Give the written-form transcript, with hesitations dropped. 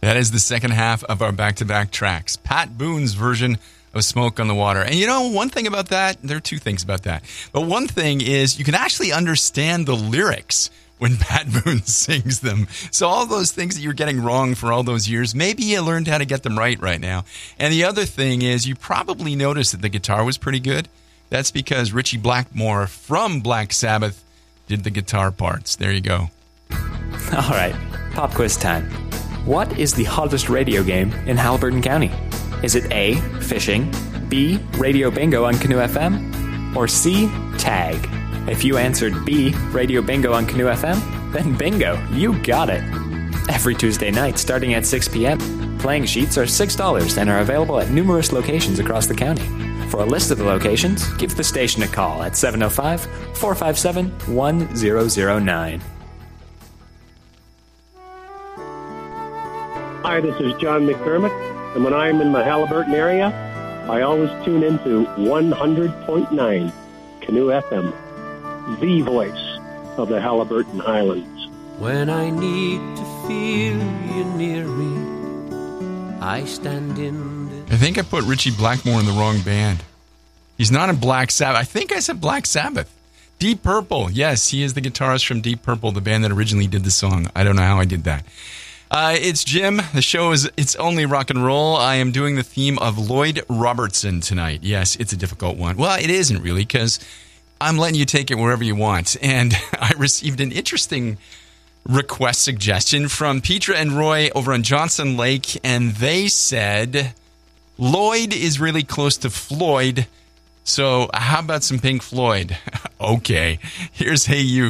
That is the second half of our back-to-back tracks. Pat Boone's version of Smoke on the Water. And you know, one thing about that, there are two things about that. But one thing is you can actually understand the lyrics when Pat Boone sings them. So all those things that you're getting wrong for all those years, maybe you learned how to get them right now. And the other thing is you probably noticed that the guitar was pretty good. That's because Richie Blackmore from Black Sabbath did the guitar parts. There you go. All right, pop quiz time. What is the hottest radio game in Haliburton County? Is it A, fishing, B, radio bingo on Canoe FM, or C, tag? If you answered B, radio bingo on Canoe FM, then bingo, you got it. Every Tuesday night starting at 6 p.m., playing sheets are $6 and are available at numerous locations across the county. For a list of the locations, give the station a call at 705-457-1009. Hi, this is John McDermott, and when I'm in the Haliburton area, I always tune into 100.9 Canoe FM, the voice of the Haliburton Highlands. When I need to feel you near me, I stand in the... I think I put Richie Blackmore in the wrong band. He's not in Black Sabbath. I think I said Black Sabbath. Deep Purple. Yes, he is the guitarist from Deep Purple, the band that originally did the song. I don't know how I did that. It's Jim. The show is It's Only Rock and Roll. I am doing the theme of Lloyd Robertson tonight. Yes, it's a difficult one. Well, it isn't really, because I'm letting you take it wherever you want. And I received an interesting request suggestion from Petra and Roy over on Johnson Lake, and they said Lloyd is really close to Floyd, so how about some Pink Floyd? Okay, here's Hey You.